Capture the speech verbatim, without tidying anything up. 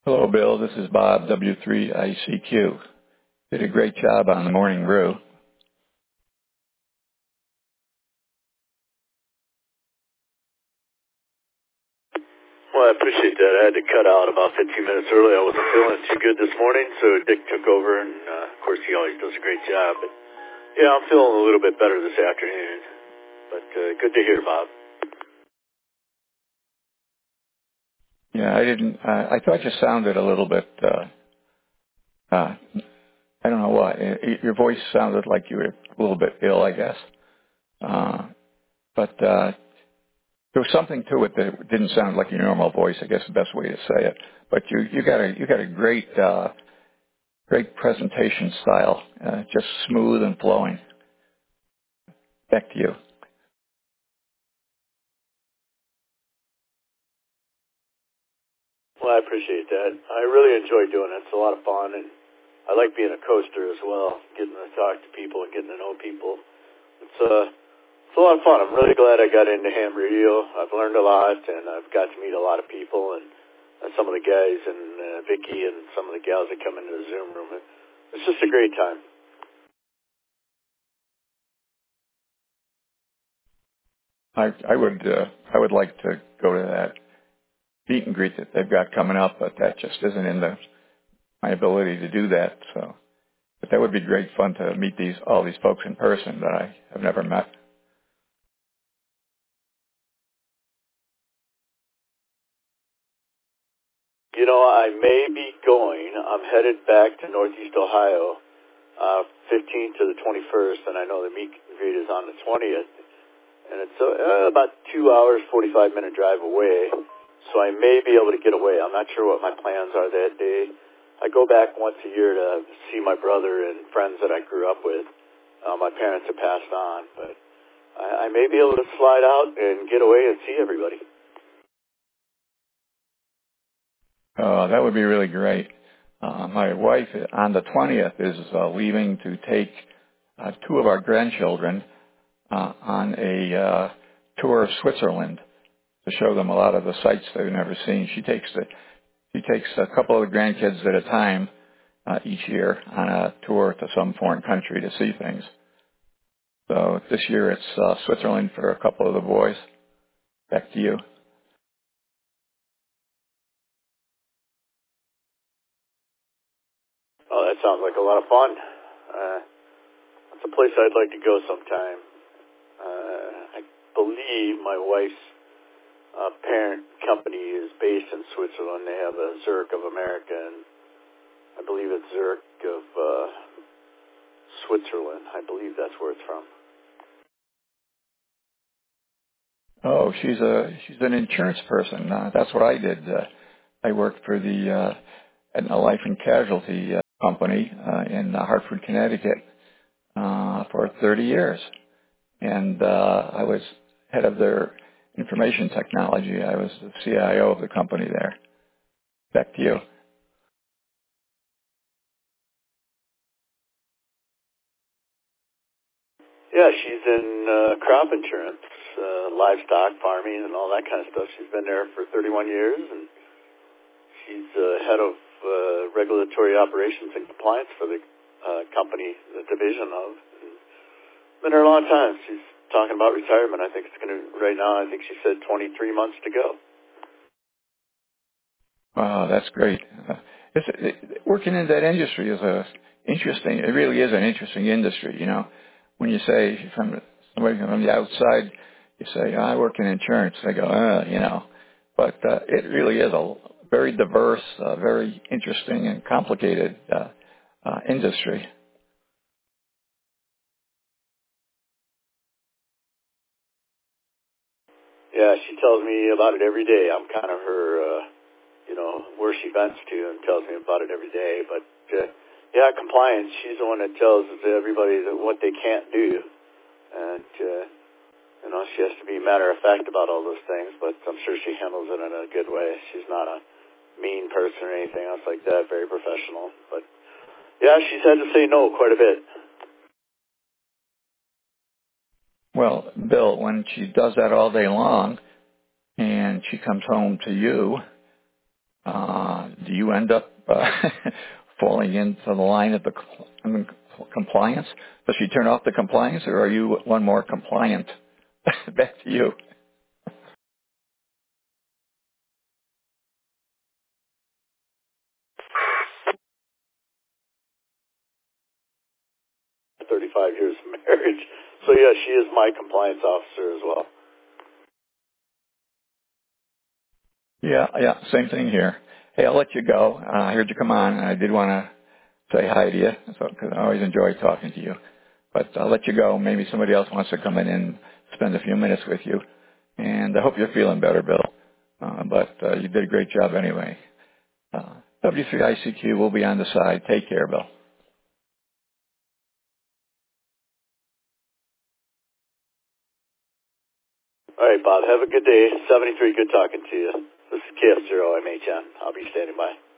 Hello, Bill. This is Bob, W three I C Q. Did a great job on the morning brew. Well, I appreciate that. I had to cut out about fifteen minutes early. I wasn't feeling too good this morning, so Dick took over, and uh, of course he always does a great job. But yeah, I'm feeling a little bit better this afternoon. But uh, good to hear, Bob. Yeah, I didn't. Uh, I thought you sounded a little bit. Uh, uh, I don't know why. It, your voice sounded like you were a little bit ill, I guess. Uh, but uh, there was something to it that didn't sound like your normal voice. I guess the best way to say it. But you you got a you got a great uh, great presentation style, uh, just smooth and flowing. Back to you. Well, I appreciate that. I really enjoy doing it. It's a lot of fun, and I like being a coaster as well, getting to talk to people and getting to know people. It's uh, it's a lot of fun. I'm really glad I got into ham radio. I've learned a lot, and I've got to meet a lot of people, and uh, some of the guys and uh, Vicky and some of the gals that come into the Zoom room. It's just a great time. I I would uh, I would like to go to that meet and greet that they've got coming up, but that just isn't in the, my ability to do that. So, but that would be great fun to meet these all these folks in person that I have never met. You know, I may be going. I'm headed back to Northeast Ohio, uh, fifteenth to the twenty-first, and I know the meet and greet is on the twentieth, and it's uh, about two hours, forty-five minute drive away, so I may be able to get away. I'm not sure what my plans are that day. I go back once a year to see my brother and friends that I grew up with. Uh, my parents have passed on, but I, I may be able to slide out and get away and see everybody. Uh, that would be really great. Uh, my wife on the twentieth is uh, leaving to take uh, two of our grandchildren uh, on a uh, tour of Switzerland to show them a lot of the sights they've never seen. She takes the, she takes a couple of the grandkids at a time uh, each year on a tour to some foreign country to see things. So this year it's uh, Switzerland for a couple of the boys. Back to you. Oh, that sounds like a lot of fun. Uh, it's a place I'd like to go sometime. Uh, I believe my wife's uh, parent company is based in Switzerland. They have a Zurich of America, and I believe it's Zurich of uh, Switzerland. I believe that's where it's from. Oh, she's a she's an insurance person. Uh, that's what I did. Uh, I worked for the uh, Aetna Life and Casualty uh, company uh, in uh, Hartford, Connecticut, uh, for thirty years, and uh, I was head of their information technology. I was the C I O of the company there. Back to you. Yeah, she's in uh, crop insurance, uh, livestock farming, and all that kind of stuff. She's been there for thirty-one years, and she's uh, head of uh, regulatory operations and compliance for the uh, company, the division of. And been there a long time. She's talking about retirement. I think it's going to, right now, I think she said twenty-three months to go. Wow, that's great. Uh, it's, it, working in that industry is a interesting. It really is an interesting industry. You know, when you say from somebody from the outside, you say I work in insurance. They go, uh, you know, but uh, it really is a very diverse, uh, very interesting and complicated uh, uh, industry. Yeah, she tells me about it every day. I'm kind of her, uh, you know, where she vents to and tells me about it every day. But, uh, yeah, compliance, she's the one that tells everybody that what they can't do. And, uh, you know, she has to be matter-of-fact about all those things, but I'm sure she handles it in a good way. She's not a mean person or anything else like that, very professional. But, yeah, she's had to say no quite a bit. Well, Bill, when she does that all day long, and she comes home to you, uh, do you end up uh, falling into the line of the I mean, compliance? Does she turn off the compliance, or are you one more compliant? Back to you. thirty-five years of marriage. So, yeah, she is my compliance officer as well. Yeah, yeah, same thing here. Hey, I'll let you go. Uh, I heard you come on, and I did want to say hi to you, so, cause I always enjoy talking to you. But I'll let you go. Maybe somebody else wants to come in and spend a few minutes with you. And I hope you're feeling better, Bill. Uh, but uh, you did a great job anyway. Uh, W three I C Q will be on the side. Take care, Bill. All right, Bob, have a good day. seventy-three, good talking to you. This is K F zero M H N. I'll be standing by.